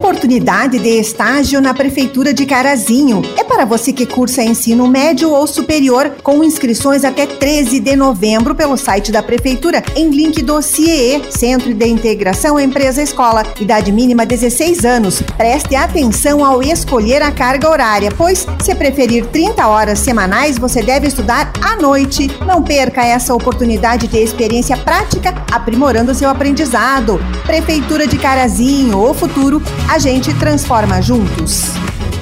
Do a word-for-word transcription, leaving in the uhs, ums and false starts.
Oportunidade de estágio na Prefeitura de Carazinho. É para você que cursa ensino médio ou superior, com inscrições até treze de novembro pelo site da Prefeitura, em link do C I E, Centro de Integração Empresa-Escola. Idade mínima dezesseis anos. Preste atenção ao escolher a carga horária, pois, se preferir trinta horas semanais, você deve estudar à noite. Não perca essa oportunidade de experiência prática, aprimorando seu aprendizado. Prefeitura de Carazinho, o futuro a gente transforma juntos.